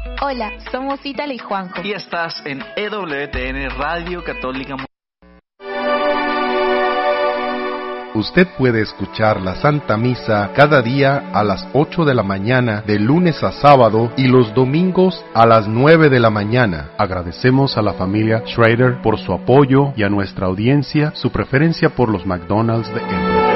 Hola, somos Ítala y Juanjo. Y estás en EWTN Radio Católica. Usted puede escuchar la Santa Misa cada día a las 8 de la mañana, de lunes a sábado, y los domingos a las 9 de la mañana. Agradecemos a la familia Schrader por su apoyo y a nuestra audiencia su preferencia por los McDonald's de Edwards.